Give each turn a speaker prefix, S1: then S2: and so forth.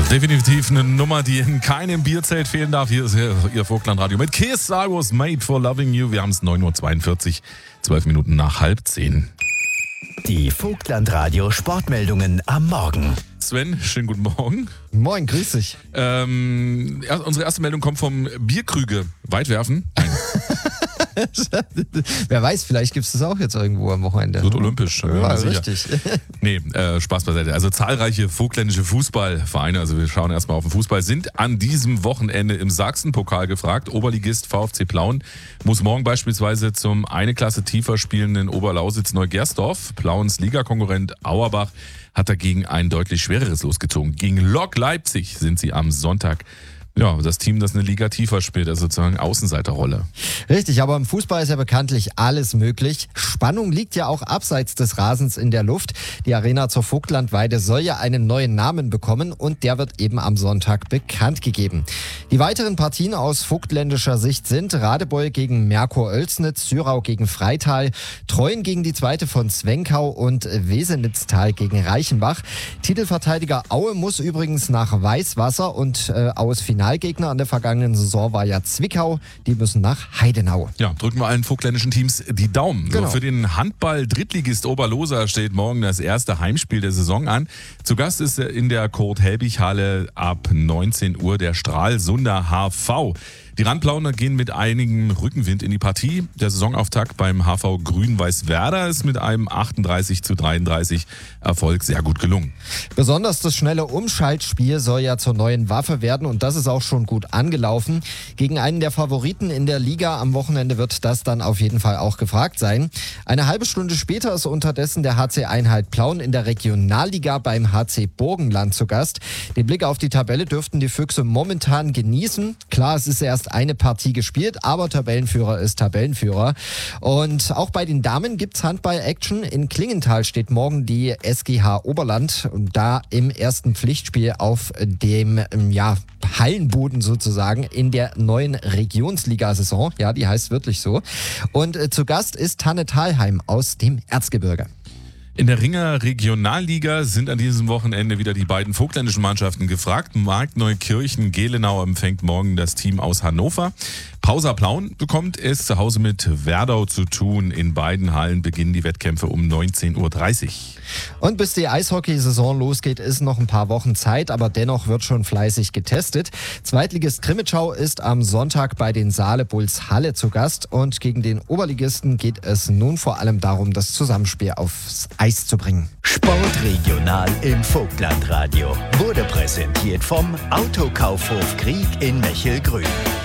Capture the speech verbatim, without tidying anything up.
S1: definitiv eine Nummer, die in keinem Bierzelt fehlen darf. Hier ist Ihr Vogtlandradio mit Kiss, I Was Made for Loving You. Wir haben es neun Uhr zweiundvierzig, zwölf Minuten nach halb zehn.
S2: Die Vogtlandradio Sportmeldungen am Morgen.
S1: Sven, schönen guten Morgen.
S3: Moin, grüß dich.
S1: Ähm, ja, unsere erste Meldung kommt vom Bierkrüge. Weitwerfen? Nein.
S3: Wer weiß, vielleicht gibt es das auch jetzt irgendwo am Wochenende.
S1: Wird olympisch.
S3: Ja, richtig.
S1: Nee, äh, Spaß beiseite. Also zahlreiche vogtländische Fußballvereine, also wir schauen erstmal auf den Fußball, sind an diesem Wochenende im Sachsenpokal gefragt. Oberligist VfC Plauen muss morgen beispielsweise zum eine Klasse tiefer spielenden Oberlausitz-Neugersdorf. Plauens Ligakonkurrent Auerbach hat dagegen ein deutlich schwereres losgezogen. Gegen Lok Leipzig sind sie am Sonntag. Ja, das Team, das eine Liga tiefer spielt, also sozusagen Außenseiterrolle.
S3: Richtig, aber im Fußball ist ja bekanntlich alles möglich. Spannung liegt ja auch abseits des Rasens in der Luft. Die Arena zur Vogtlandweide soll ja einen neuen Namen bekommen und der wird eben am Sonntag bekannt gegeben. Die weiteren Partien aus vogtländischer Sicht sind Radebeul gegen Merkur Oelsnitz, Syrau gegen Freital, Treuen gegen die zweite von Zwenkau und Wesenitztal gegen Reichenbach. Titelverteidiger Aue muss übrigens nach Weißwasser und äh, aus Finale Finalgegner an der vergangenen Saison war ja Zwickau. Die müssen nach Heidenau.
S1: Ja, drücken wir allen vogtländischen Teams die Daumen.
S3: Genau.
S1: So, für den Handball-Drittligist Oberloser steht morgen das erste Heimspiel der Saison an. Zu Gast ist in der Kurt-Helbig-Halle ab neunzehn Uhr der Stralsunder H V. Die Randplauner gehen mit einigem Rückenwind in die Partie. Der Saisonauftakt beim H V Grün-Weiß Werder ist mit einem achtunddreißig zu dreiunddreißig Erfolg sehr gut gelungen.
S3: Besonders das schnelle Umschaltspiel soll ja zur neuen Waffe werden und das ist auch schon gut angelaufen. Gegen einen der Favoriten in der Liga am Wochenende wird das dann auf jeden Fall auch gefragt sein. Eine halbe Stunde später ist unterdessen der H C Einheit Plauen in der Regionalliga beim H C Burgenland zu Gast. Den Blick auf die Tabelle dürften die Füchse momentan genießen. Klar, es ist erst eine Partie gespielt, aber Tabellenführer ist Tabellenführer. Und auch bei den Damen gibt's Handball-Action. In Klingenthal steht morgen die S G H Oberland, da im ersten Pflichtspiel auf dem ja, Hallenboden sozusagen in der neuen Regionsliga-Saison. Ja, die heißt wirklich so. Und äh, zu Gast ist Tanne Thalheim aus dem Erzgebirge.
S1: In der Ringer Regionalliga sind an diesem Wochenende wieder die beiden vogtländischen Mannschaften gefragt. Markneukirchen-Gelenau empfängt morgen das Team aus Hannover. Pausa Plauen bekommt es zu Hause mit Werdau zu tun. In beiden Hallen beginnen die Wettkämpfe um neunzehn Uhr dreißig.
S3: Und bis die Eishockeysaison losgeht, ist noch ein paar Wochen Zeit, aber dennoch wird schon fleißig getestet. Zweitligist Krimitschau ist am Sonntag bei den Saale Bulls Halle zu Gast und gegen den Oberligisten geht es nun vor allem darum, das Zusammenspiel aufs Eis zu bringen.
S2: Sportregional im Vogtlandradio wurde präsentiert vom Autokaufhof Krieg in Mechelgrün.